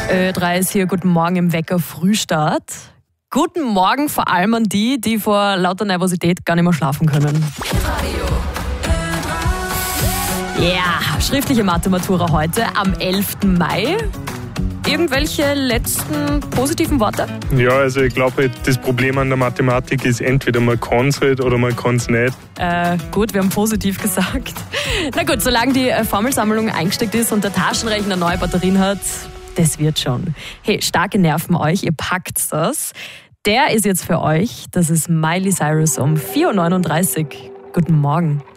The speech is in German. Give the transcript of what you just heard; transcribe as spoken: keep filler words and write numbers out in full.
Ö drei ist hier, guten Morgen im Wecker Frühstart. Guten Morgen vor allem an die, die vor lauter Nervosität gar nicht mehr schlafen können. Ja, yeah, schriftliche Mathe-Matura heute am elften Mai. Irgendwelche letzten positiven Worte? Ja, also ich glaube, das Problem an der Mathematik ist, entweder man kann es halt oder man kann es nicht. Äh, gut, wir haben positiv gesagt. Na gut, solange die Formelsammlung eingesteckt ist und der Taschenrechner neue Batterien hat, das wird schon. Hey, starke Nerven euch, ihr packt das. Der ist jetzt für euch, das ist Miley Cyrus um vier Uhr neununddreißig. Guten Morgen.